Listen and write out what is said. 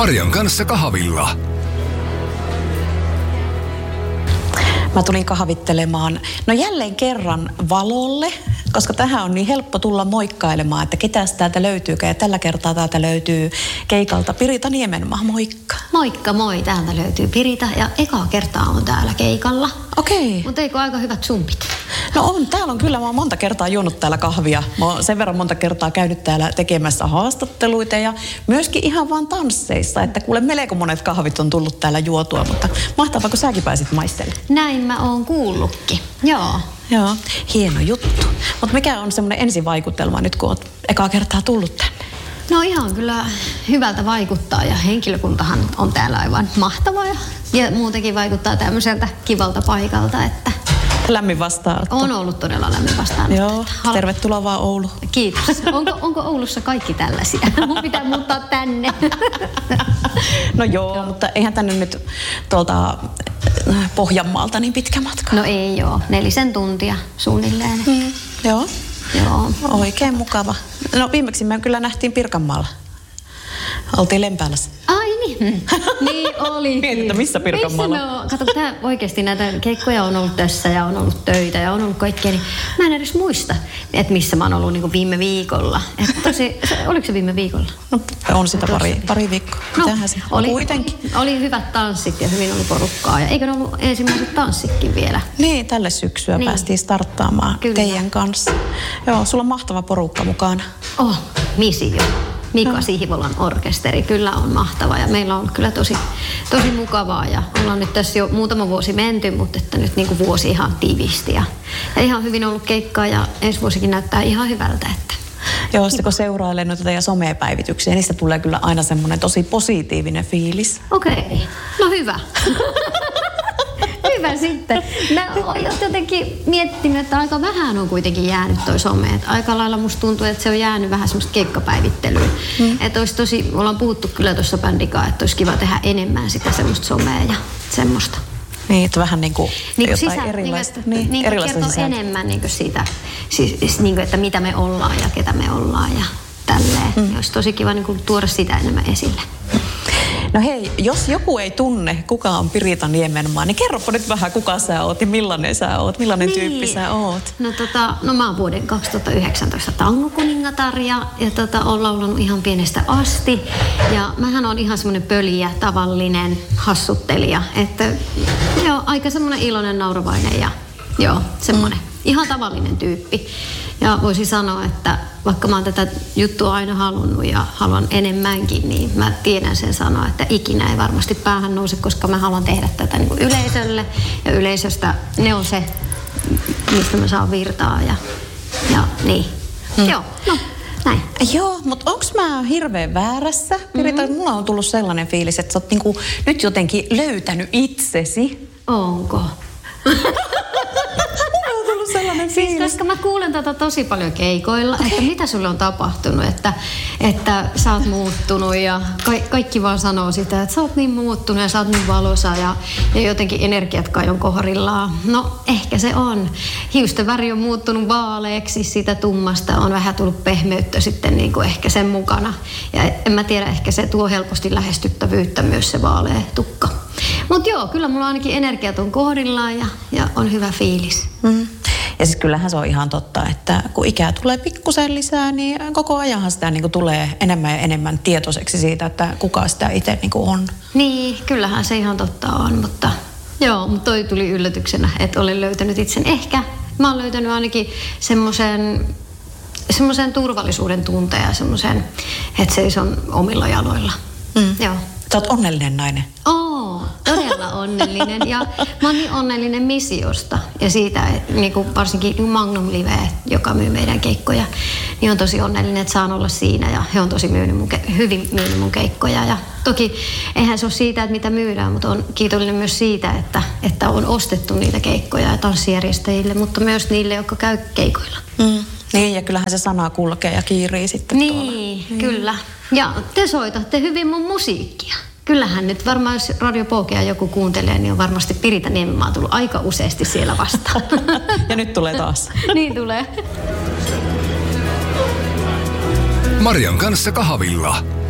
Marian kanssa kahvilla. Mä tulin kahvittelemaan, jälleen kerran Valolle, koska tähän on niin helppo tulla moikkailemaan, että ketäs täältä löytyykö. Ja tällä kertaa täältä löytyy keikalta Pirita Niemenmaa. Moikka. Moikka moi, täältä löytyy Pirita ja ekaa kertaa on täällä keikalla. Okei. Mutta eikö aika hyvät sumpit? No on, täällä on kyllä, mä oon monta kertaa juonut täällä kahvia. Mä oon sen verran monta kertaa käynyt täällä tekemässä haastatteluita ja myöskin ihan vaan tansseissa. Että kuule, melko monet kahvit on tullut täällä juotua, mutta mahtavaa, kun säkin pääsit maistelemaan. Näin mä oon kuullutkin, joo. Joo, hieno juttu. Mutta mikä on semmoinen ensivaikutelma nyt, kun oot ekaa kertaa tullut tänne? No ihan kyllä hyvältä vaikuttaa ja henkilökuntahan on täällä aivan mahtava ja muutenkin vaikuttaa tämmöiseltä kivalta paikalta, että... Lämmin vastaanotto. On ollut todella lämmin vastaanotto. Joo, tervetuloa vaan Ouluun. Kiitos. Onko Oulussa kaikki tällaisia? Mun pitää muuttaa tänne. No joo, mutta eihän tänne nyt tuolta Pohjanmaalta niin pitkä matka. No ei joo, 4 tuntia suunnilleen. Joo. Joo. Oikein mukava. No viimeksi me kyllä nähtiin Pirkanmaalla. Oltiin Lempäälässä. Ai niin. Niin oli. Mietit, missä Pirkanmaalla? Kato, tää oikeasti näitä keikkoja on ollut tässä ja on ollut töitä ja on ollut kaikkea, niin mä en edes muista, että missä mä oon ollut niin kuin viime viikolla. Oliko se viime viikolla? No on sitä pari viikkoa. Mitähän se oli hyvät tanssit ja hyvin oli porukkaa. Ja eikö ne ollut ensimmäiset tanssitkin vielä? Niin, tälle syksyä päästiin starttaamaan teidän kanssa. Joo, sulla on mahtava porukka mukana. Misio. Mika Sihvolan orkesteri kyllä on mahtava ja meillä on kyllä tosi mukavaa ja ollaan nyt tässä jo muutama vuosi menty, mutta että nyt niin kuin vuosi ihan tiivisti ja ihan hyvin ollut keikkaa ja ensi vuosikin näyttää ihan hyvältä. Että. Joo, sitten kun seurailee noita teidän somepäivityksiä, niistä tulee kyllä aina semmoinen tosi positiivinen fiilis. Okei, no hyvä. Hyvä sitten. Mä oon jotenkin miettinyt, että aika vähän on kuitenkin jäänyt toi some. Et aika lailla musta tuntuu, että se on jäänyt vähän semmoista keikkapäivittelyä. Että olisi ollaan puhuttu kyllä tuossa bändikaan, että olisi kiva tehdä enemmän sitä semmoista somea ja semmoista. Niin, että vähän niin kuin jotain erilaista. Niin kertoo enemmän niin kuin siitä, siis niin kuin, että mitä me ollaan ja ketä me ollaan ja tälleen. Olisi tosi kiva niin kuin tuoda sitä enemmän esille. No hei, jos joku ei tunne, kuka on Pirita Niemenmaa, niin kerropa nyt vähän, kuka sä oot ja millainen sä oot, millainen tyyppi sä oot. No mä oon vuoden 2019 tangokuningatar ja oon laulanut ihan pienestä asti. Ja mähän on ihan semmoinen pöliä, tavallinen hassuttelija, että joo, aika semmoinen iloinen, nauravainen ja joo, semmoinen ihan tavallinen tyyppi. Ja voisin sanoa, että vaikka mä oon tätä juttua aina halunnut ja haluan enemmänkin, niin mä tiedän sen sanoa, että ikinä ei varmasti päähän nouse, koska mä haluan tehdä tätä niin kuin yleisölle. Ja yleisöstä ne on se, mistä mä saan virtaa ja niin. Joo, no näin. Joo, mutta onks mä hirveän väärässä? Pirita, mulla on tullut sellainen fiilis, että sä oot niinku nyt jotenkin löytänyt itsesi. Onko? Siis koska mä kuulen tätä tosi paljon keikoilla, että mitä sulle on tapahtunut, että sä oot muuttunut ja kaikki vaan sanoo sitä, että sä oot niin muuttunut ja sä oot niin valoisa ja jotenkin energiat kai on kohdillaan. No ehkä se on. Hiusten väri on muuttunut vaaleeksi, sitä tummasta on vähän tullut pehmeyttä sitten niin kuin ehkä sen mukana. Ja en mä tiedä, ehkä se tuo helposti lähestyttävyyttä myös se vaalea tukka. Mutta joo, kyllä mulla ainakin energiat on kohdillaan ja on hyvä fiilis. Ja siis kyllähän se on ihan totta, että kun ikää tulee pikkusen lisää, niin koko ajanhan sitä niin kuin tulee enemmän ja enemmän tietoiseksi siitä, että kuka sitä itse niin kuin on. Niin, kyllähän se ihan totta on, mutta joo, mutta toi tuli yllätyksenä, että olen löytänyt itsen. Ehkä mä oon löytänyt ainakin semmoisen turvallisuuden tunteen ja semmoisen, että seison omilla jaloilla. Joo. Sä oot onnellinen nainen. Todella onnellinen ja mä oon niin onnellinen Missiosta ja siitä, niin kuin varsinkin Magnum Live, joka myy meidän keikkoja, niin on tosi onnellinen, että saan olla siinä ja he on tosi hyvin myynyt mun keikkoja ja toki eihän se ole siitä, että mitä myydään, mutta on kiitollinen myös siitä, että on ostettu niitä keikkoja ja tanssijärjestäjille, mutta myös niille, jotka käy keikoilla. Niin ja kyllähän se sana kulkee ja kiirii sitten niin, kyllä. Ja te soitatte hyvin mun musiikkia. Kyllähän nyt varmaan, jos Radio Pokea joku kuuntelee, niin on varmasti Pirita Niemenmaa tullut aika useasti siellä vastaan. Ja nyt tulee taas. Niin tulee. Marian kanssa kahvilla.